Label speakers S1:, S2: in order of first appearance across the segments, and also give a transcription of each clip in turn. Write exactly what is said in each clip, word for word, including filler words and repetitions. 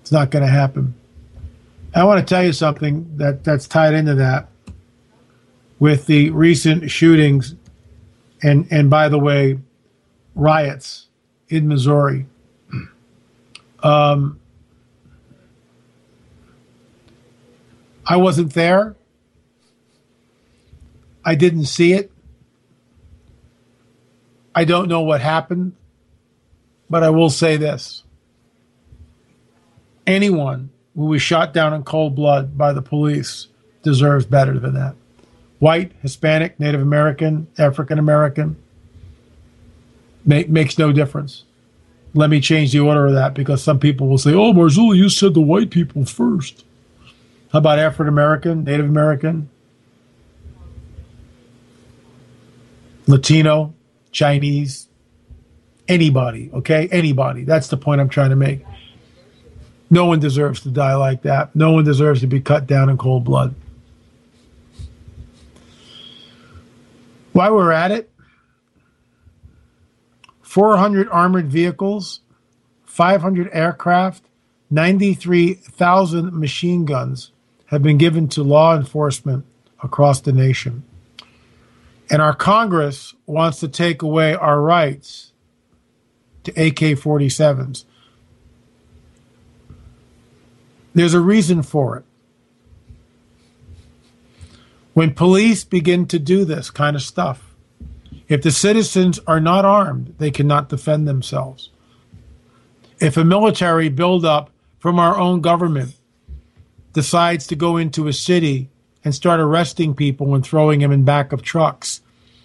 S1: It's not going to happen. I want to tell you something that, that's tied into that with the recent shootings and, and by the way, riots in Missouri. Um, I wasn't there. I didn't see it. I don't know what happened, but I will say this. Anyone who was shot down in cold blood by the police deserves better than that. White, Hispanic, Native American, African American, make, makes no difference. Let me change the order of that because some people will say, oh, Marzulli, you said the white people first. How about African American, Native American, Latino, Chinese, anybody, okay? Anybody. That's the point I'm trying to make. No one deserves to die like that. No one deserves to be cut down in cold blood. While we're at it, four hundred armored vehicles, five hundred aircraft, ninety-three thousand machine guns have been given to law enforcement across the nation. And our Congress wants to take away our rights to A K forty-sevens. There's a reason for it. When police begin to do this kind of stuff, if the citizens are not armed, they cannot defend themselves. If a military buildup from our own government decides to go into a city and start arresting people and throwing them in back of trucks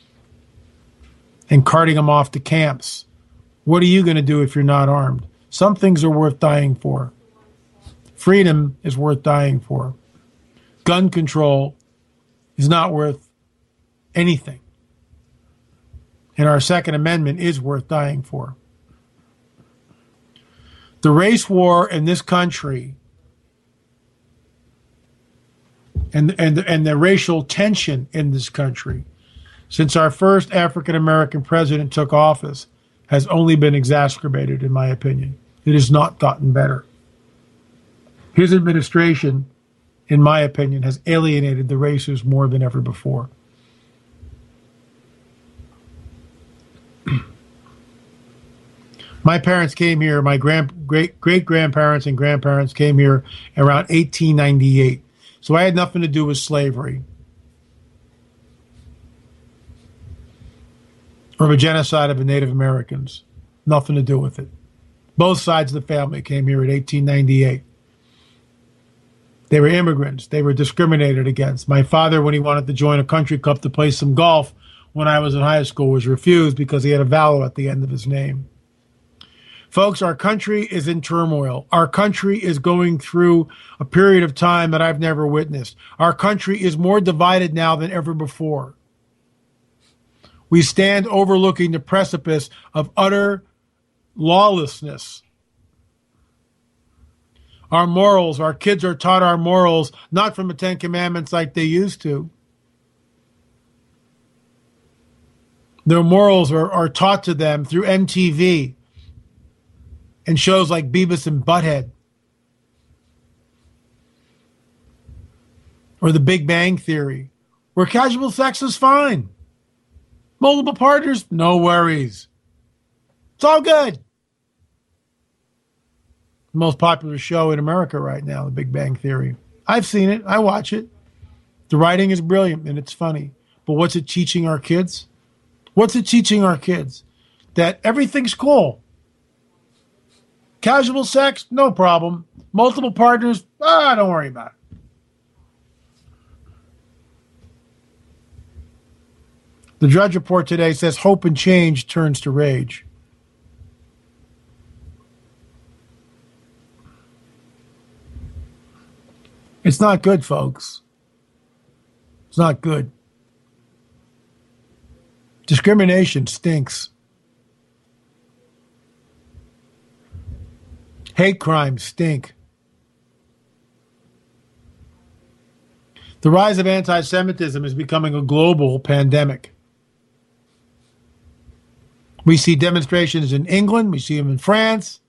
S1: and carting them off to camps, what are you going to do if you're not armed? Some things are worth dying for. Freedom is worth dying for. Gun control is not worth anything. And our Second Amendment is worth dying for. The race war in this country and, and, and the racial tension in this country since our first African-American president took office has only been exacerbated, in my opinion. It has not gotten better. His administration, in my opinion, has alienated the races more than ever before. My parents came here, my grand, great great grandparents and grandparents came here around eighteen ninety-eight. So I had nothing to do with slavery or the genocide of the Native Americans. Nothing to do with it. Both sides of the family came here in eighteen ninety-eight. They were immigrants. They were discriminated against. My father, when he wanted to join a country club to play some golf when I was in high school, was refused because he had a vowel at the end of his name. Folks, our country is in turmoil. Our country is going through a period of time that I've never witnessed. Our country is more divided now than ever before. We stand overlooking the precipice of utter lawlessness. Our morals, our kids are taught our morals, not from the Ten Commandments like they used to. Their morals are, are taught to them through M T V and shows like Beavis and Butthead or The Big Bang Theory, where casual sex is fine. Multiple partners, no worries. It's all good. The most popular show in America right now, The Big Bang Theory. I've seen it. I watch it. The writing is brilliant and it's funny. But what's it teaching our kids? What's it teaching our kids? That everything's cool. Casual sex, no problem. Multiple partners, ah, don't worry about it. The Drudge Report today says hope and change turns to rage. It's not good, folks. It's not good. Discrimination stinks. Hate crimes stink. The rise of anti-Semitism is becoming a global pandemic. We see demonstrations in England. We see them in France.